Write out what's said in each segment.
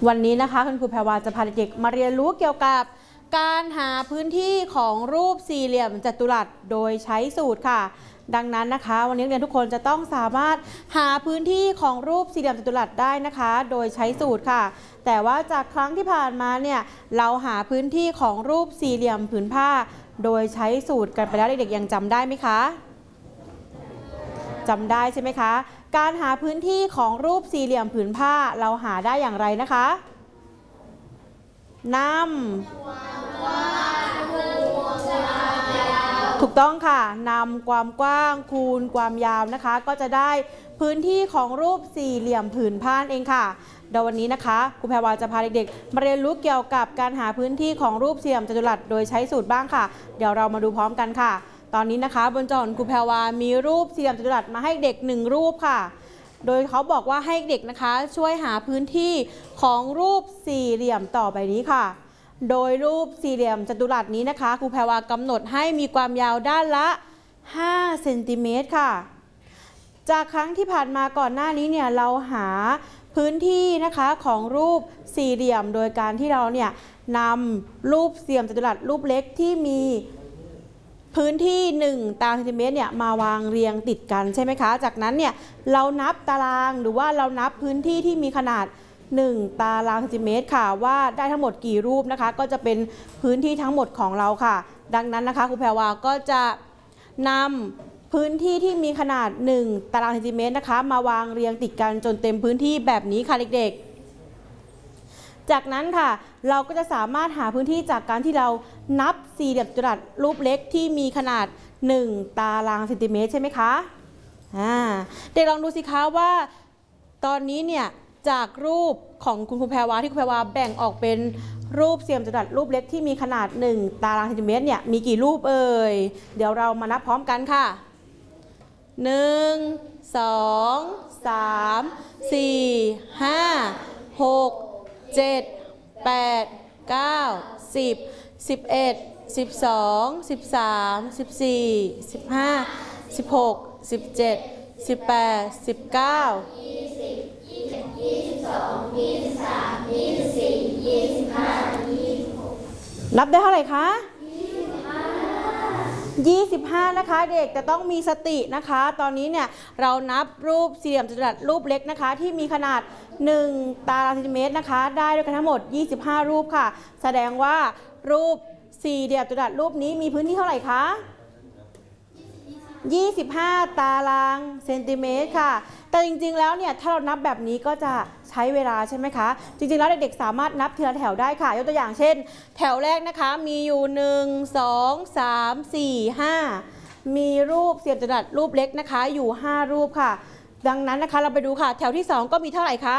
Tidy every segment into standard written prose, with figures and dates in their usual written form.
วันนี้นะคะคุณครูแพรวาจะพาเด็กๆมาเรียนรู้เกี่ยวกับการหาพื้นที่ของรูปสี่เหลี่ยมจัตุรัสโดยใช้สูตรค่ะดังนั้นนะคะวันนี้นักเรียนทุกคนจะต้องสามารถหาพื้นที่ของรูปสี่เหลี่ยมจัตุรัสได้นะคะโดยใช้สูตรค่ะแต่ว่าจากครั้งที่ผ่านมาเนี่ยเราหาพื้นที่ของรูปสี่เหลี่ยมผืนผ้าโดยใช้สูตรกันไปแล้วเด็กๆยังจำได้ไหมคะจำได้ใช่ไหมคะการหาพื้นที่ของรูปสี่เหลี่ยมผืนผ้าเราหาได้อย่างไรนะคะนำถูกต้องค่ะนำความกว้างคูณความยาวนะคะก็จะได้พื้นที่ของรูปสี่เหลี่ยมผืนผ้าเองค่ะเดี๋ยววันนี้นะคะครูแพรวาจะพาเด็กๆมาเรียนรู้เกี่ยวกับการหาพื้นที่ของรูปสี่เหลี่ยมจัตุรัสโดยใช้สูตรบ้างค่ะเดี๋ยวเรามาดูพร้อมกันค่ะตอนนี้นะคะบนจอของครูแพรวามีรูปสี่เหลี่ยมจัตุรัสมาให้เด็ก1รูปค่ะโดยเขาบอกว่าให้เด็กนะคะช่วยหาพื้นที่ของรูปสี่เหลี่ยมต่อไปนี้ค่ะโดยรูปสี่เหลี่ยมจัตุรัสนี้นะคะครูแพรวากำหนดให้มีความยาวด้านละ5เซนติเมตรค่ะจากครั้งที่ผ่านมาก่อนหน้านี้เนี่ยเราหาพื้นที่นะคะของรูปสี่เหลี่ยมโดยการที่เราเนี่ยนำรูปสี่เหลี่ยมจัตุรัสรูปเล็กที่มีพื้นที่1ตารางเซนติเมตรเนี่ยมาวางเรียงติดกันใช่ไหมคะจากนั้นเนี่ยเรานับตารางหรือว่าเรานับพื้นที่ที่มีขนาด1ตารางเซนติเมตรค่ะว่าได้ทั้งหมดกี่รูปนะคะก็จะเป็นพื้นที่ทั้งหมดของเราค่ะดังนั้นนะคะครูแพรวาก็จะนำพื้นที่ที่มีขนาด1ตารางเซนติเมตรนะคะมาวางเรียงติดกันจนเต็มพื้นที่แบบนี้ค่ะเด็กๆจากนั้นค่ะเราก็จะสามารถหาพื้นที่จากการที่เรานับสี่เหลี่ยมจัตุรัสรูปเล็กที่มีขนาด1ตารางเซนติเมตรใช่ไหมคะเด็กลองดูสิคะว่าตอนนี้เนี่ยจากรูปของคุณครูแพรวาที่ครูแพรวาแบ่งออกเป็นรูปสี่เหลี่ยมจัตุรัสรูปเล็กที่มีขนาด1ตารางเซนติเมตรเนี่ยมีกี่รูปเอ่ยเดี๋ยวเรามานับพร้อมกันค่ะ1 2 3 4 5 6 7 8 9 10 11 12 13 14 15 16 17 18 19 นับได้เท่าไหร่คะ25นะคะเด็กจะต้องมีสตินะคะตอนนี้เนี่ยเรานับรูปสี่เหลี่ยมจัตุรัสรูปเล็กนะคะที่มีขนาด1ตารางเซนติเมตรนะคะได้ด้วยกันทั้งหมด25รูปค่ะแสดงว่ารูปสี่เหลี่ยมจัตุรัสรูปนี้มีพื้นที่เท่าไหร่คะ25ตารางเซนติเมตรค่ะแต่จริงๆแล้วเนี่ยถ้าเรานับแบบนี้ก็จะใช้เวลาใช่ไหมคะจริงๆแล้วเด็กๆสามารถนับทีละแถวได้ค่ะยกตัวอย่างเช่นแถวแรกนะคะมีอยู่1 2 3 4 5มีรูปสี่เหลี่ยมจัตุรัสรูปเล็กนะคะอยู่5รูปค่ะดังนั้นนะคะเราไปดูค่ะแถวที่2ก็มีเท่าไหร่คะ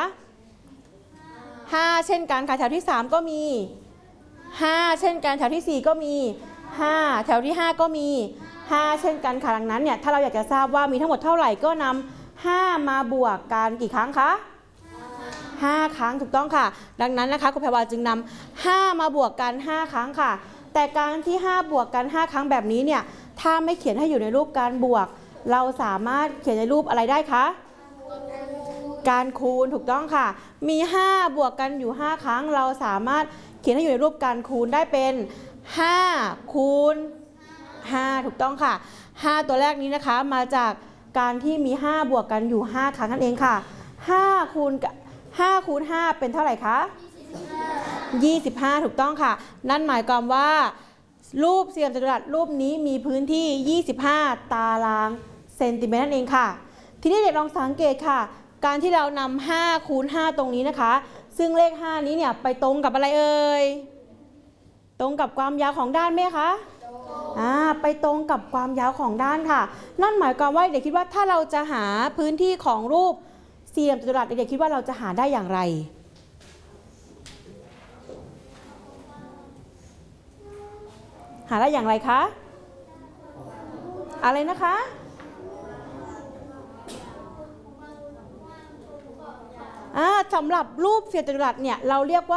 5เช่นกันค่ะแถวที่3ก็มี5เช่นกันแถวที่4ก็มี5แถวที่5ก็มี5เช่นกันค่ะดังนั้นเนี่ยถ้าเราอยากจะทราบว่ามีทั้งหมดเท่าไหร่ก็นำ5มาบวกกันกี่ครั้งคะ5ครั้งถูกต้องค่ะดังนั้นนะคะครูแพรวาจึงนำ5มาบวกกัน5ครั้งค่ะแต่การที่5บวกกัน5ครั้งแบบนี้เนี่ยถ้าไม่เขียนให้อยู่ในรูปการบวกเราสามารถเขียนในรูปอะไรได้คะการคูณถูกต้องค่ะมี5บวกกันอยู่5ครั้งเราสามารถเขียนให้อยู่ในรูปการคูณได้เป็น5คูณ5ถูกต้องค่ะ5ตัวแรกนี้นะคะมาจากการที่มี5บวกกันอยู่5ครั้งนั่นเองค่ะ5คูณ5เป็นเท่าไหร่คะ25ถูกต้องค่ะนั่นหมายความว่ารูปสี่เหลี่ยมจัตุรัสรูปนี้มีพื้นที่25ตารางเซนติเมตรนั่นเองค่ะทีนี้เด็กลองสังเกตค่ะการที่เรานำ5คูณ5ตรงนี้นะคะซึ่งเลข5นี้เนี่ยไปตรงกับอะไรเอ่ยตรงกับความยาวของด้านไหมคะไปตรงกับความยาวของด้านค่ะนั่นหมายความว่าเด็กคิดว่าถ้าเราจะหาพื้นที่ของรูปสี่เหลี่ยมจัตุรัสเด็กคิดว่าเราจะหาได้อย่างไรหาได้อย่างไรคะอะไรนะคะสำหรับรูปสี่เหลี่ยมจัตุรัสเนี่ยเราเรียกว่า